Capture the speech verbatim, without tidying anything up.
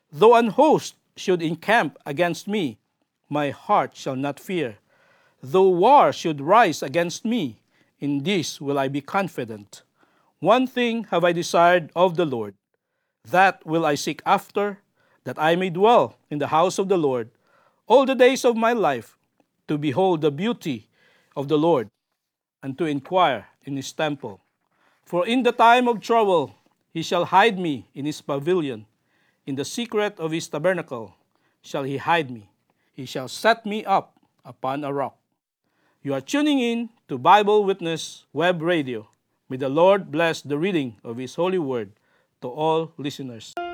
Though an host should encamp against me, my heart shall not fear. Though war should rise against me, in this will I be confident. One thing have I desired of the Lord, that will I seek after, that I may dwell in the house of the Lord all the days of my life, to behold the beauty of the Lord, and to inquire in his temple. For in the time of trouble he shall hide me in his pavilion. In the secret of his tabernacle shall he hide me. He shall set me up upon a rock. You are tuning in to Bible Witness Web Radio. May the Lord bless the reading of his holy word to all listeners.